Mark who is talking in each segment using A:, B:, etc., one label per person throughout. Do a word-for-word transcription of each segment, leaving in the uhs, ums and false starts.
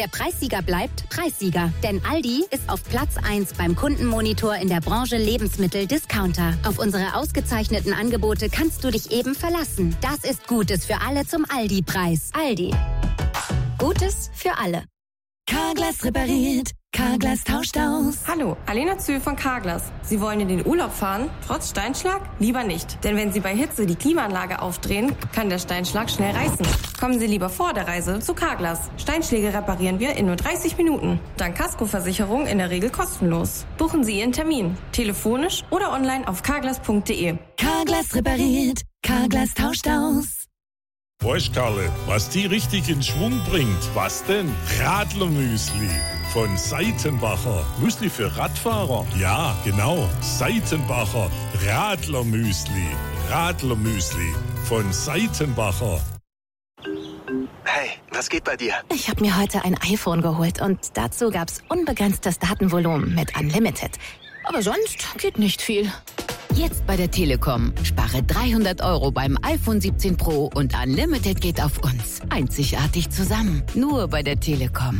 A: Der Preissieger bleibt Preissieger. Denn Aldi ist auf Platz eins beim Kundenmonitor in der Branche Lebensmittel-Discounter. Auf unsere ausgezeichneten Angebote kannst du dich eben verlassen. Das ist Gutes für alle zum Aldi-Preis. Aldi. Gutes für alle.
B: Carglass repariert. Carglass tauscht aus.
C: Hallo, Alena Zühl von Carglass. Sie wollen in den Urlaub fahren? Trotz Steinschlag? Lieber nicht. Denn wenn Sie bei Hitze die Klimaanlage aufdrehen, kann der Steinschlag schnell reißen. Kommen Sie lieber vor der Reise zu Carglass. Steinschläge reparieren wir in nur dreißig Minuten. Dank Kaskoversicherung in der Regel kostenlos. Buchen Sie Ihren Termin. Telefonisch oder online auf carglass punkt de.
B: Carglass repariert. Carglass tauscht aus.
D: Weißt Karle, was die richtig in Schwung bringt? Was denn? Radlermüsli von Seitenbacher. Müsli für Radfahrer? Ja, genau. Seitenbacher Radlermüsli. Radlermüsli von Seitenbacher.
E: Hey, was geht bei dir?
B: Ich habe mir heute ein iPhone geholt und dazu gab's unbegrenztes Datenvolumen mit Unlimited. Aber sonst geht nicht viel.
F: Jetzt bei der Telekom. Spare dreihundert Euro beim iPhone siebzehn Pro und Unlimited geht auf uns. Einzigartig zusammen. Nur bei der Telekom.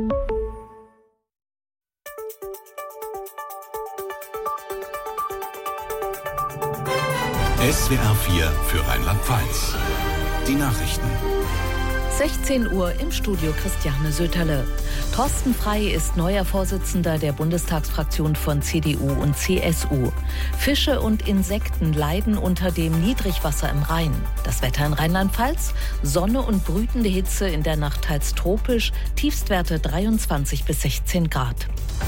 G: S W R vier für Rheinland-Pfalz. Die Nachrichten.
H: sechzehn Uhr im Studio Christiane Söterle. Thorsten Frey ist neuer Vorsitzender der Bundestagsfraktion von C D U und C S U. Fische und Insekten leiden unter dem Niedrigwasser im Rhein. Das Wetter in Rheinland-Pfalz: Sonne und brütende Hitze, in der Nacht teils tropisch, Tiefstwerte dreiundzwanzig bis sechzehn Grad.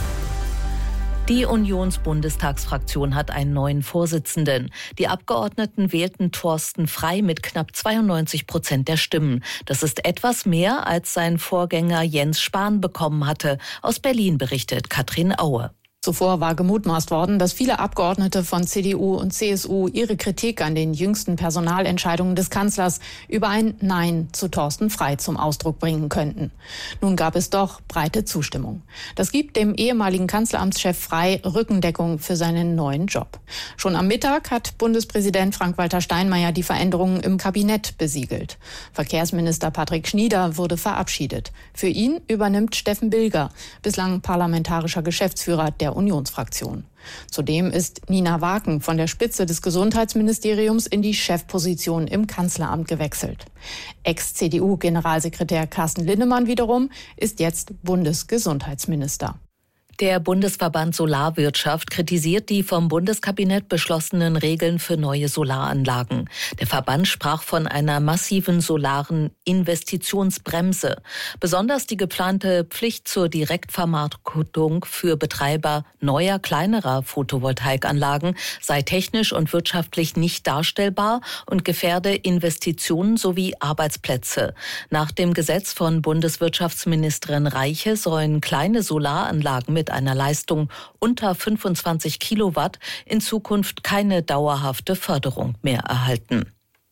H: Die Unionsbundestagsfraktion hat einen neuen Vorsitzenden. Die Abgeordneten wählten Thorsten Frey mit knapp zweiundneunzig Prozent der Stimmen. Das ist etwas mehr, als sein Vorgänger Jens Spahn bekommen hatte. Aus Berlin berichtet Katrin Aue.
I: Zuvor war gemutmaßt worden, dass viele Abgeordnete von C D U und C S U ihre Kritik an den jüngsten Personalentscheidungen des Kanzlers über ein Nein zu Thorsten Frey zum Ausdruck bringen könnten. Nun gab es doch breite Zustimmung. Das gibt dem ehemaligen Kanzleramtschef Frey Rückendeckung für seinen neuen Job. Schon am Mittag hat Bundespräsident Frank-Walter Steinmeier die Veränderungen im Kabinett besiegelt. Verkehrsminister Patrick Schnieder wurde verabschiedet. Für ihn übernimmt Steffen Bilger, bislang parlamentarischer Geschäftsführer der Unionsfraktion. Zudem ist Nina Waken von der Spitze des Gesundheitsministeriums in die Chefposition im Kanzleramt gewechselt. Ex-C D U-Generalsekretär Carsten Linnemann wiederum ist jetzt Bundesgesundheitsminister.
H: Der Bundesverband Solarwirtschaft kritisiert die vom Bundeskabinett beschlossenen Regeln für neue Solaranlagen. Der Verband sprach von einer massiven solaren Investitionsbremse. Besonders die geplante Pflicht zur Direktvermarktung für Betreiber neuer, kleinerer Photovoltaikanlagen sei technisch und wirtschaftlich nicht darstellbar und gefährde Investitionen sowie Arbeitsplätze. Nach dem Gesetz von Bundeswirtschaftsministerin Reiche sollen kleine Solaranlagen mit einer Leistung unter fünfundzwanzig Kilowatt in Zukunft keine dauerhafte Förderung mehr erhalten.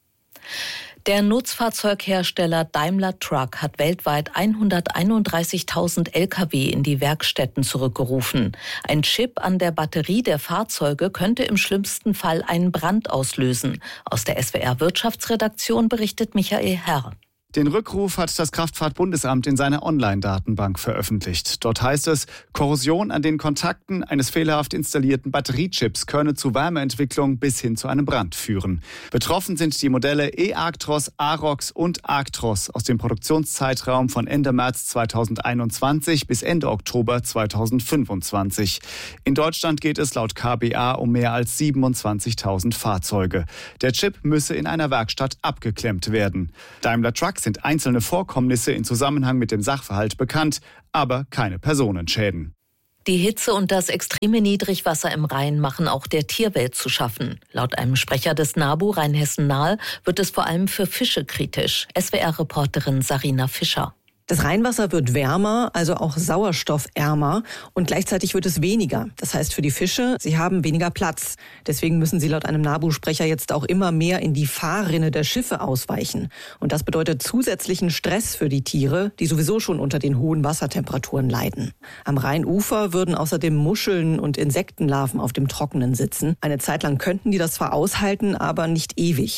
H: Der Nutzfahrzeughersteller Daimler Truck hat weltweit hunderteinunddreißigtausend L K W in die Werkstätten zurückgerufen. Ein Chip an der Batterie der Fahrzeuge könnte im schlimmsten Fall einen Brand auslösen. Aus der S W R Wirtschaftsredaktion berichtet Michael Herr.
J: Den Rückruf hat das Kraftfahrtbundesamt in seiner Online-Datenbank veröffentlicht. Dort heißt es, Korrosion an den Kontakten eines fehlerhaft installierten Batteriechips könne zu Wärmeentwicklung bis hin zu einem Brand führen. Betroffen sind die Modelle e-Actros, Arox und Actros aus dem Produktionszeitraum von Ende März zweitausendeinundzwanzig bis Ende Oktober zweitausendfünfundzwanzig. In Deutschland geht es laut K B A um mehr als siebenundzwanzigtausend Fahrzeuge. Der Chip müsse in einer Werkstatt abgeklemmt werden. Daimler Truck sind einzelne Vorkommnisse in Zusammenhang mit dem Sachverhalt bekannt, aber keine Personenschäden.
H: Die Hitze und das extreme Niedrigwasser im Rhein machen auch der Tierwelt zu schaffen. Laut einem Sprecher des NABU Rheinhessen-Nahe wird es vor allem für Fische kritisch. S W R-Reporterin Sarina Fischer.
K: Das Rheinwasser wird wärmer, also auch sauerstoffärmer, und gleichzeitig wird es weniger. Das heißt für die Fische, sie haben weniger Platz. Deswegen müssen sie laut einem NABU-Sprecher jetzt auch immer mehr in die Fahrrinne der Schiffe ausweichen. Und das bedeutet zusätzlichen Stress für die Tiere, die sowieso schon unter den hohen Wassertemperaturen leiden. Am Rheinufer würden außerdem Muscheln und Insektenlarven auf dem Trockenen sitzen. Eine Zeit lang könnten die das zwar aushalten, aber nicht ewig.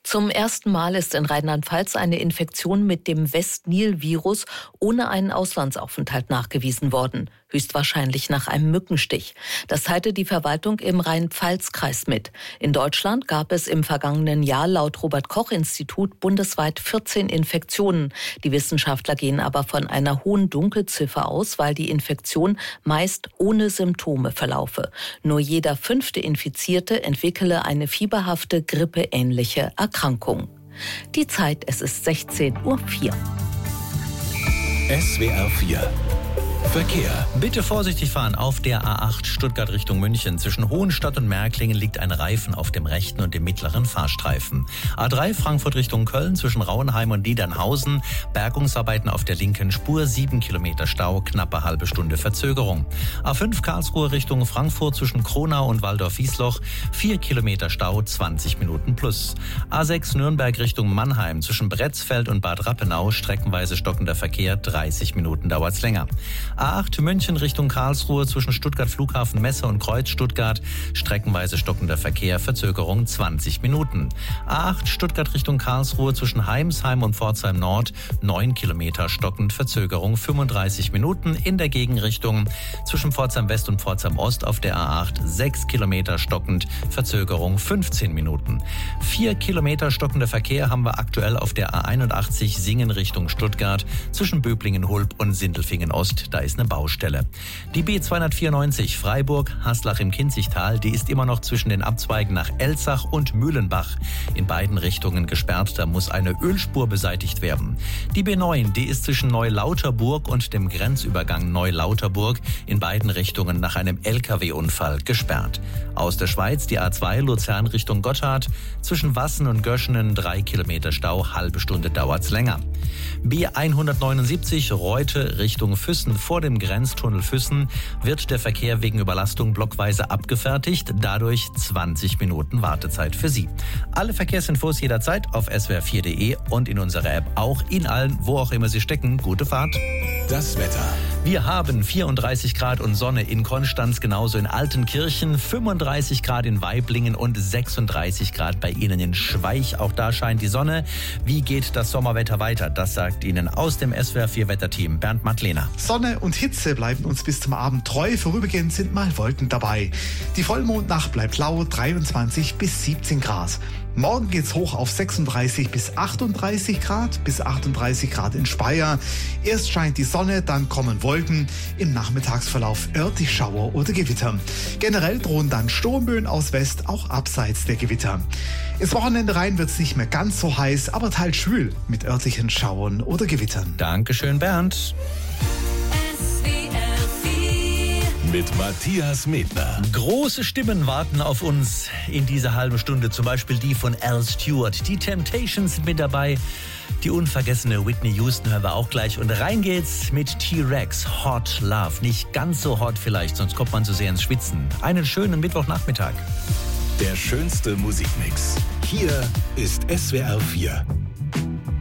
H: Zum ersten Mal ist in Rheinland-Pfalz eine Infektion mit dem West-Nil-Virus ohne einen Auslandsaufenthalt nachgewiesen worden. Höchstwahrscheinlich nach einem Mückenstich. Das teilte die Verwaltung im Rhein-Pfalz-Kreis mit. In Deutschland gab es im vergangenen Jahr laut Robert-Koch-Institut bundesweit vierzehn Infektionen. Die Wissenschaftler gehen aber von einer hohen Dunkelziffer aus, weil die Infektion meist ohne Symptome verlaufe. Nur jeder fünfte Infizierte entwickele eine fieberhafte, grippeähnliche Erkrankung. Die Zeit, es ist sechzehn Uhr vier.
G: S W R vier Verkehr.
L: Bitte vorsichtig fahren auf der A acht Stuttgart Richtung München. Zwischen Hohenstadt und Märklingen liegt ein Reifen auf dem rechten und dem mittleren Fahrstreifen. A drei Frankfurt Richtung Köln zwischen Rauenheim und Niedernhausen. Bergungsarbeiten auf der linken Spur, sieben Kilometer Stau, knappe halbe Stunde Verzögerung. A fünf Karlsruhe Richtung Frankfurt zwischen Kronau und Waldorf-Wiesloch, vier Kilometer Stau, zwanzig Minuten plus. A sechs Nürnberg Richtung Mannheim zwischen Bretzfeld und Bad Rappenau, streckenweise stockender Verkehr, dreißig Minuten dauert's länger. A acht München Richtung Karlsruhe zwischen Stuttgart Flughafen Messe und Kreuz Stuttgart, streckenweise stockender Verkehr, Verzögerung zwanzig Minuten. A acht Stuttgart Richtung Karlsruhe zwischen Heimsheim und Pforzheim Nord, neun Kilometer stockend, Verzögerung fünfunddreißig Minuten. In der Gegenrichtung zwischen Pforzheim West und Pforzheim Ost auf der A acht, sechs Kilometer stockend, Verzögerung fünfzehn Minuten. vier Kilometer stockender Verkehr haben wir aktuell auf der A einundachtzig Singen Richtung Stuttgart zwischen Böblingen-Hulb und Sindelfingen Ost. Da ist eine Baustelle. Die B zweihundertvierundneunzig Freiburg-Haslach im Kinzigtal, die ist immer noch zwischen den Abzweigen nach Elzach und Mühlenbach in beiden Richtungen gesperrt. Da muss eine Ölspur beseitigt werden. Die B neun, die ist zwischen Neulauterburg und dem Grenzübergang Neulauterburg in beiden Richtungen nach einem L K W-Unfall gesperrt. Aus der Schweiz die A zwei Luzern Richtung Gotthard zwischen Wassen und Göschenen, drei Kilometer Stau, halbe Stunde dauert's länger. B hundertneunundsiebzig Reute Richtung Füssen. Vor dem Grenztunnel Füssen wird der Verkehr wegen Überlastung blockweise abgefertigt. Dadurch zwanzig Minuten Wartezeit für Sie. Alle Verkehrsinfos jederzeit auf s w r vier punkt d e und in unserer App auch in allen, wo auch immer Sie stecken. Gute Fahrt.
G: Das Wetter.
L: Wir haben vierunddreißig Grad und Sonne in Konstanz, genauso in Altenkirchen, fünfunddreißig Grad in Waiblingen und sechsunddreißig Grad bei Ihnen in Schweich. Auch da scheint die Sonne. Wie geht das Sommerwetter weiter? Das sagt Ihnen aus dem S W R vier Wetterteam Bernd Madlener.
M: Sonne und Hitze bleiben uns bis zum Abend treu. Vorübergehend sind mal Wolken dabei. Die Vollmondnacht bleibt lau, dreiundzwanzig bis siebzehn Grad. Morgen geht's hoch auf sechsunddreißig bis achtunddreißig Grad, bis achtunddreißig Grad in Speyer. Erst scheint die Sonne, dann kommen Wolken. Im Nachmittagsverlauf örtlich Schauer oder Gewitter. Generell drohen dann Sturmböen aus West, auch abseits der Gewitter. Ins Wochenende rein wird's nicht mehr ganz so heiß, aber teils schwül mit örtlichen Schauern oder Gewittern.
L: Dankeschön, Bernd.
G: Mit Matthias Medner.
L: Große Stimmen warten auf uns in dieser halben Stunde. Zum Beispiel die von Al Stewart. Die Temptations sind mit dabei. Die unvergessene Whitney Houston hören wir auch gleich. Und rein geht's mit T-Rex. Hot Love. Nicht ganz so hot vielleicht, sonst kommt man zu sehr ins Schwitzen. Einen schönen Mittwochnachmittag.
G: Der schönste Musikmix. Hier ist S W R vier.